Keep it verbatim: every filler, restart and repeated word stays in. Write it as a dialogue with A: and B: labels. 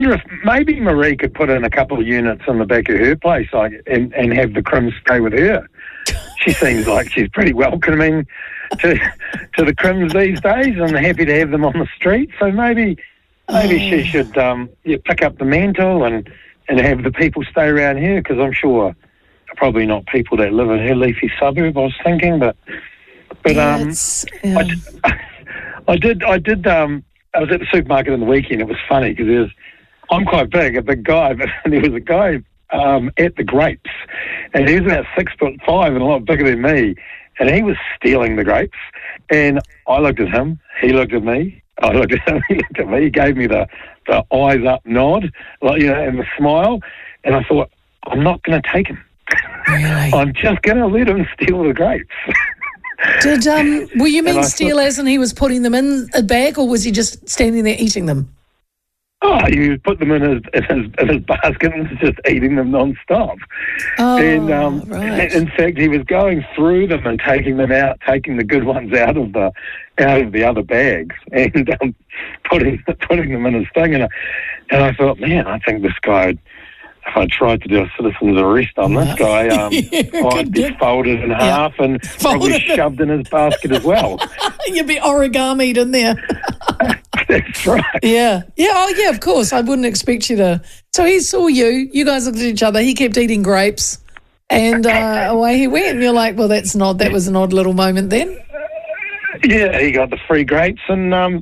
A: wonder if maybe Marie could put in a couple of units in the back of her place, like, and, and have the Crims stay with her. She seems like she's pretty welcoming to to the Crims these days, and happy to have them on the street. So maybe maybe
B: Oh.
A: she should um, yeah, pick up the mantle and, and have the people stay around here, because I'm sure probably not people that live in her leafy suburb, I was thinking, but but
B: Yeah,
A: um,
B: it's- yeah.
A: I, d- I did I did um, I was at the supermarket on the weekend. It was funny because there's I'm quite big, a big guy, but there was a guy um, at the grapes, and he was about six foot five and a lot bigger than me, and he was stealing the grapes. And I looked at him, he looked at me, I looked at him, he looked at me, he gave me the, the eyes up nod, like, you know, and the smile, and I thought, I'm not going to take him.
B: Really?
A: I'm just going to let him steal the grapes.
B: Did um? Were you mean
A: I
B: steal
A: thought-
B: as in he was putting them in a bag, or was he just standing there eating them?
A: Oh, you put them in his, in his, in his basket and was just eating them non-stop.
B: Oh,
A: and um,
B: right.
A: in fact, he was going through them and taking them out, taking the good ones out of the out of the other bags, and um, putting putting them in his thing. And I, and I thought, man, I think this guy, if I tried to do a citizen's arrest on this guy, um,
B: You
A: I'd
B: could
A: be
B: get-
A: folded in half and probably
B: Folded.
A: shoved in his basket as well.
B: You'd be origamied in there.
A: That's right.
B: Yeah. Yeah. Oh, yeah, of course. I wouldn't expect you to. So he saw you. You guys looked at each other. He kept eating grapes. And uh, away he went. And you're like, well, that's not, that was an odd little moment then.
A: Yeah, he got the free grapes, and um,